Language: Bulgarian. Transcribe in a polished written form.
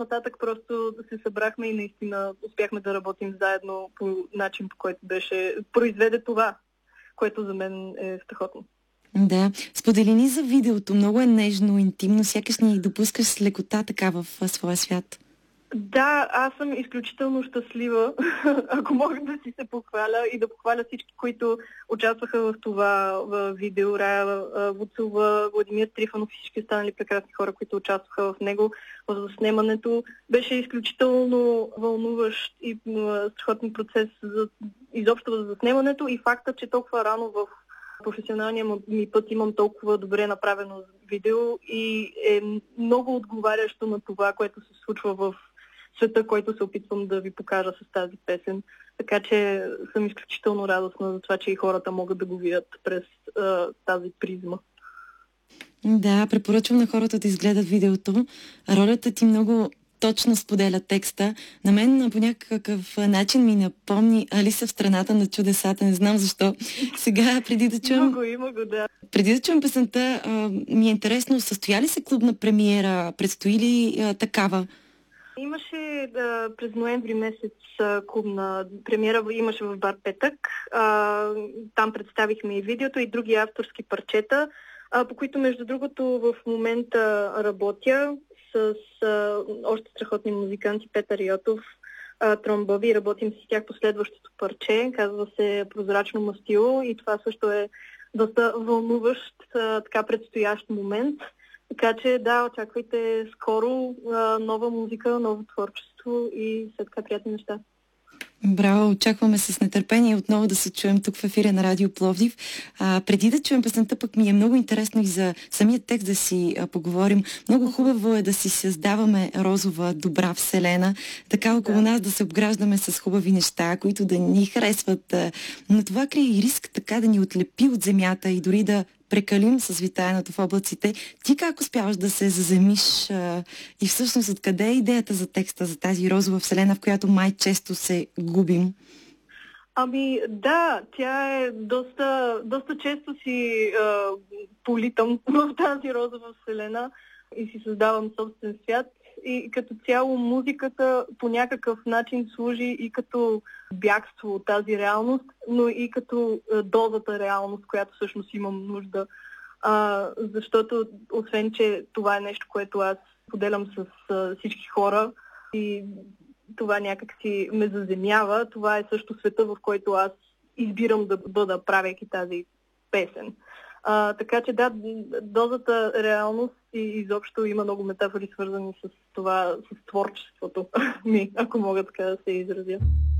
нататък просто се събрахме и наистина успяхме да работим заедно по начин, по който произведе това, което за мен е страхотно. Да. Сподели ни за видеото. Много е нежно, интимно. Сякаш ни допускаш с лекота така в своя свят. Да, аз съм изключително щастлива, ако мога да си се похваля и да похваля всички, които участваха в това видео. Рая Вуцова, Владимир Трифонов и всички останали прекрасни хора, които участваха в него, в заснемането. Беше изключително вълнуващ и страхотен процес изобщо за заснемането и факта, че толкова рано в професионалния ми път имам толкова добре направено видео и е много отговарящо на това, което се случва в света, който се опитвам да ви покажа с тази песен. Така че съм изключително радостна за това, че и хората могат да го видят през тази призма. Да, препоръчвам на хората да изгледат видеото. Ролята ти много точно споделя текста. На мен по някакъв начин ми напомни Алиса в страната на чудесата. Не знам защо. Сега, преди да чуем... Има го, да. Преди да чуем песента, ми е интересно, състоя ли се клубна премиера? Предстои ли такава? Имаше през ноември месец клубна премиера, имаше в бар Петък. Там представихме и видеото, и други авторски парчета, по които между другото в момента работя с още страхотни музиканти, Петър Йотов, Тромбови. Работим с тях по следващото парче, казва се Прозрачно мастило и това също е доста вълнуващ, така предстоящ момент. Така че да, очаквайте скоро нова музика, ново творчество и все така приятни неща. Браво, очакваме с нетърпение отново да се чуем тук в ефира на Радио Пловдив. Преди да чуем песента, пък ми е много интересно и за самия текст да си поговорим. Много хубаво е да си създаваме розова, добра вселена, така около нас да се обграждаме с хубави неща, които да ни харесват. Но това крие и риск така да ни отлепи от земята и дори да прекалим с витаеното в облаците. Ти как успяваш да се заземиш и всъщност откъде е идеята за текста, за тази розова вселена, в която май често се губим? Ами да, тя е доста често си политам в тази розова вселена и си създавам собствен свят. И като цяло музиката по някакъв начин служи и като бягство от тази реалност, но и като дозата реалност, която всъщност имам нужда. Защото освен, че това е нещо, което аз поделям с всички хора и това някак си ме заземява, това е също света, в който аз избирам да бъда, правейки тази песен. Така че да, дозата реалност и изобщо има много метафори свързани с това, с творчеството ми, ако мога така да се изразя.